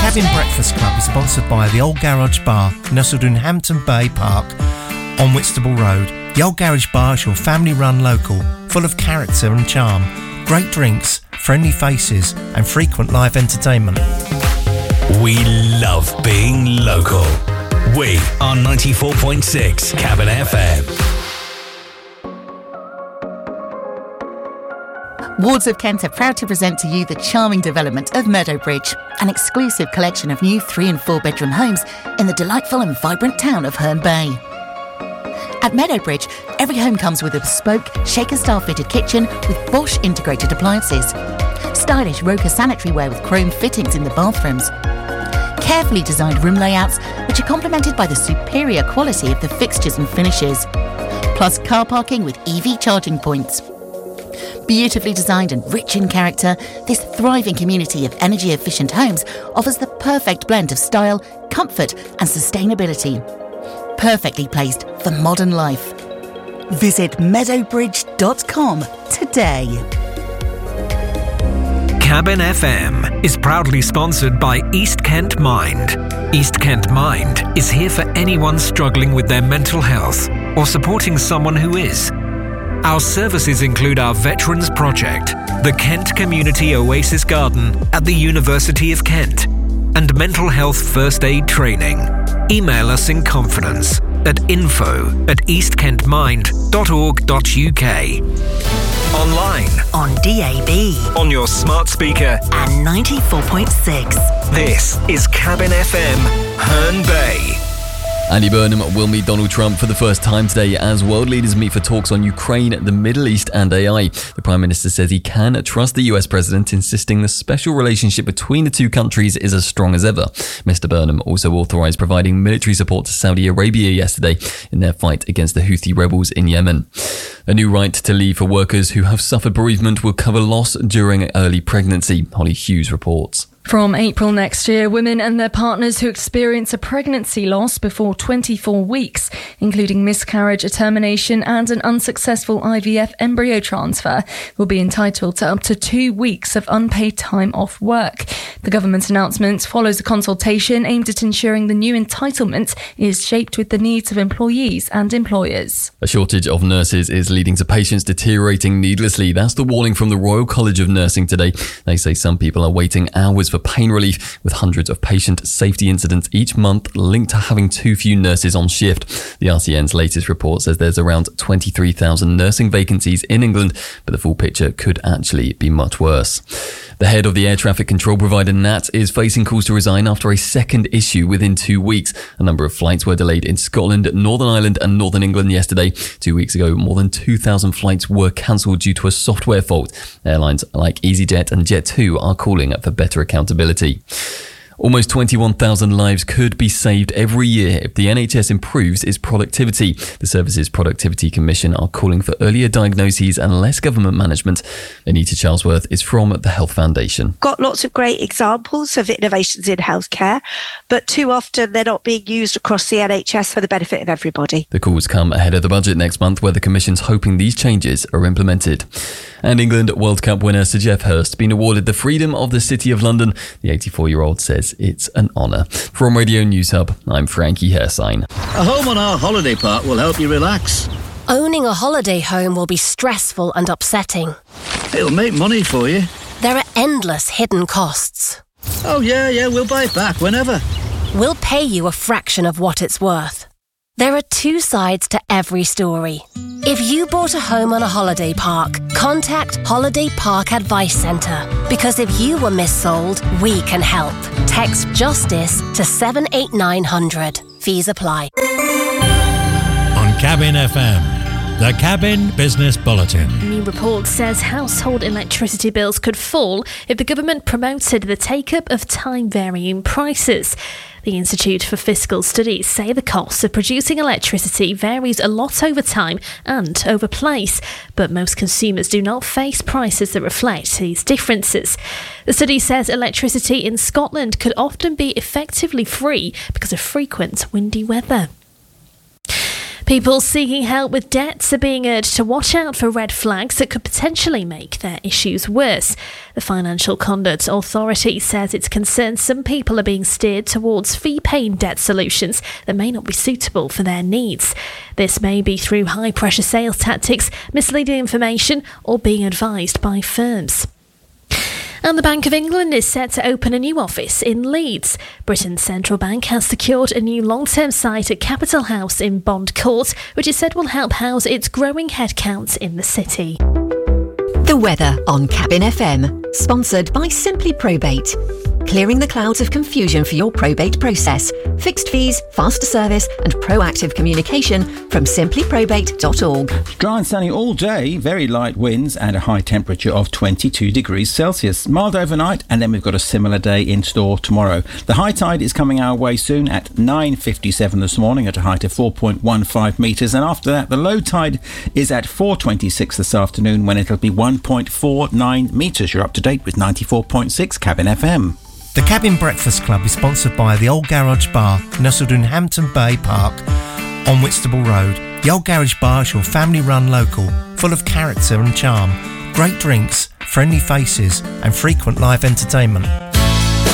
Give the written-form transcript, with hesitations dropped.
Cabin Breakfast Club is sponsored by the Old Garage Bar, nestled in Hampton Bay Park on Whitstable Road. The Old Garage Bar is your family-run local, full of character and charm, great drinks, friendly faces and frequent live entertainment. We love being local. We are 94.6 Cabin FM. Wards of Kent are proud to present to you the charming development of Meadowbridge, an exclusive collection of new 3 and 4 bedroom homes in the delightful and vibrant town of Herne Bay. At Meadowbridge, every home comes with a bespoke, Shaker-style fitted kitchen with Bosch integrated appliances, stylish Roker sanitary ware with chrome fittings in the bathrooms, carefully designed room layouts which are complemented by the superior quality of the fixtures and finishes, plus car parking with EV charging points. Beautifully designed and rich in character, this thriving community of energy-efficient homes offers the perfect blend of style, comfort and sustainability. Perfectly placed for modern life. Visit meadowbridge.com today. Cabin FM is proudly sponsored by East Kent Mind. East Kent Mind is here for anyone struggling with their mental health or supporting someone who is. Our services include our Veterans Project, the Kent Community Oasis Garden at the University of Kent, and mental health first aid training. Email us in confidence at info@eastkentmind.org.uk. Online, on DAB, on your smart speaker, and 94.6. This is Cabin FM, Herne Bay. Andy Burnham will meet Donald Trump for the first time today as world leaders meet for talks on Ukraine, the Middle East and AI. The Prime Minister says he can trust the US President, insisting the special relationship between the two countries is as strong as ever. Mr. Burnham also authorised providing military support to Saudi Arabia yesterday in their fight against the Houthi rebels in Yemen. A new right to leave for workers who have suffered bereavement will cover loss during early pregnancy. Holly Hughes reports. From April next year, women and their partners who experience a pregnancy loss before 24 weeks, including miscarriage, a termination and an unsuccessful IVF embryo transfer, will be entitled to up to 2 weeks of unpaid time off work. The government's announcement follows a consultation aimed at ensuring the new entitlement is shaped with the needs of employees and employers. A shortage of nurses is leading to patients deteriorating needlessly. That's the warning from the Royal College of Nursing today. They say some people are waiting hours for pain relief, with hundreds of patient safety incidents each month linked to having too few nurses on shift. The RCN's latest report says there's around 23,000 nursing vacancies in England, but the full picture could actually be much worse. The head of the air traffic control provider NAT is facing calls to resign after a second issue within 2 weeks. A number of flights were delayed in Scotland, Northern Ireland and Northern England yesterday. 2 weeks ago, more than 2,000 flights were cancelled due to a software fault. Airlines like EasyJet and Jet2 are calling for better accountability. Almost 21,000 lives could be saved every year if the NHS improves its productivity. The Services Productivity Commission are calling for earlier diagnoses and less government management. Anita Charlesworth is from the Health Foundation. Got lots of great examples of innovations in healthcare, but too often they're not being used across the NHS for the benefit of everybody. The calls come ahead of the budget next month, where the Commission's hoping these changes are implemented. And England World Cup winner Sir Geoff Hurst been awarded the Freedom of the City of London. The 84-year-old says it's an honour. From Radio News Hub, I'm Frankie Hersign. A home on our holiday park will help you relax. Owning a holiday home will be stressful and upsetting. It'll make money for you. There are endless hidden costs. Oh yeah, we'll buy it back whenever. We'll pay you a fraction of what it's worth. There are two sides to every story. If you bought a home on a holiday park, contact Holiday Park Advice Centre. Because if you were missold, we can help. Text JUSTICE to 78900. Fees apply. On Cabin FM, the Cabin Business Bulletin. A new report says household electricity bills could fall if the government promoted the take-up of time-varying prices. The Institute for Fiscal Studies say the cost of producing electricity varies a lot over time and over place, but most consumers do not face prices that reflect these differences. The study says electricity in Scotland could often be effectively free because of frequent windy weather. People seeking help with debts are being urged to watch out for red flags that could potentially make their issues worse. The Financial Conduct Authority says it's concerned some people are being steered towards fee-paying debt solutions that may not be suitable for their needs. This may be through high-pressure sales tactics, misleading information, or being advised by firms. And the Bank of England is set to open a new office in Leeds. Britain's central bank has secured a new long-term site at Capital House in Bond Court, which is said will help house its growing headcount in the city. The weather on Cabin FM, sponsored by Simply Probate. Clearing the clouds of confusion for your probate process. Fixed fees, faster service and proactive communication from simplyprobate.org. Dry and sunny all day, very light winds and a high temperature of 22 degrees Celsius. Mild overnight, and then we've got a similar day in store tomorrow. The high tide is coming our way soon at 9:57 this morning at a height of 4.15 metres, and after that the low tide is at 4:26 this afternoon when it'll be 1.49 metres. You're up to date with 94.6 Cabin FM. The Cabin Breakfast Club is sponsored by the Old Garage Bar, nestled in Hampton Bay Park on Whitstable Road. The Old Garage Bar is your family-run local, full of character and charm, great drinks, friendly faces and frequent live entertainment.